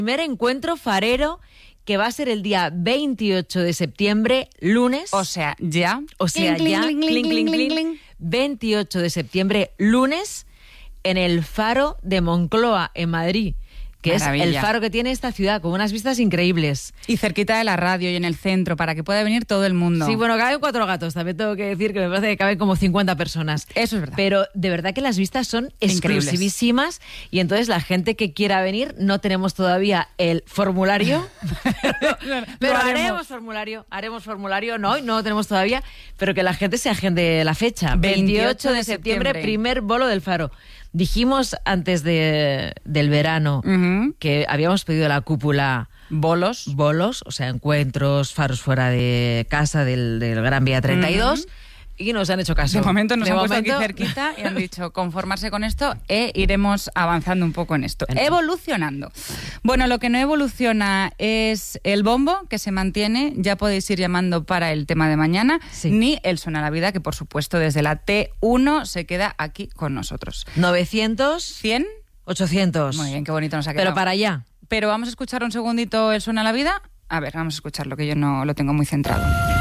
Primer encuentro farero que va a ser el día 28 de septiembre, lunes. O sea, ya. O sea, Cling, ya. cling, cling, cling, cling, cling. 28 de septiembre, lunes, en el Faro de Moncloa, en Madrid. Que Maravilla. es el faro que tiene esta ciudad, con unas vistas increíbles. Y cerquita de la radio y en el centro, para que pueda venir todo el mundo. Sí, bueno, caben 4 gatos. También tengo que decir que me parece que caben como 50 personas. Eso es verdad. Pero de verdad que las vistas son Increíbles. exclusivísimas. Y entonces la gente que quiera venir, no tenemos todavía el formulario. pero haremos formulario. No, no lo tenemos todavía. Pero que la gente se agende la fecha. 28 de septiembre, primer bolo del faro. Dijimos antes del verano que habíamos pedido la cúpula bolos, o sea, encuentros, faros fuera de casa del Gran Vía 32, y nos han hecho caso. De momento nos han puesto aquí cerquita y han dicho conformarse con esto e iremos avanzando un poco en esto. Evolucionando. Bueno, lo que no evoluciona es el bombo, que se mantiene. Ya podéis ir llamando para el tema de mañana. Sí. Ni el Suena la Vida, que por supuesto desde la T1 se queda aquí con nosotros. 900, 100. 800. Muy bien, qué bonito nos ha quedado. Pero para allá. Pero vamos a escuchar un segundito el Suena la Vida. A ver, vamos a escucharlo, que yo no lo tengo muy centrado.